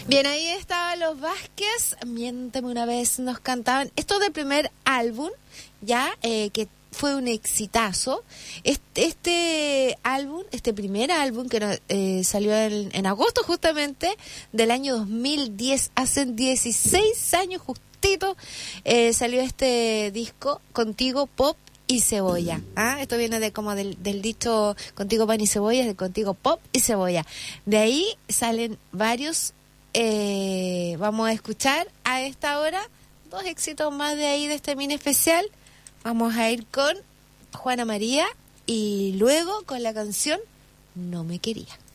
Bien, ahí estaban los Vázquez, Miénteme una vez, nos cantaban. Esto del primer álbum, ya, que fue un exitazo. Este álbum, este primer álbum que salió en agosto justamente del año 2010, hace 16 años justito, salió este disco, Contigo Pop y Cebolla. Esto viene de como del dicho Contigo Pan y Cebolla, de Contigo Pop y Cebolla. De ahí salen varios, vamos a escuchar a esta hora 2 éxitos más de ahí de este mini especial. Vamos a ir con Juana María y luego con la canción No me quería.